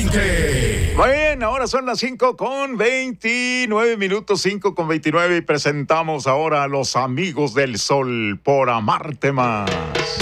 20. Muy bien, ahora son las 5:29, 5:29, y presentamos ahora a los amigos del sol por Amarte Más.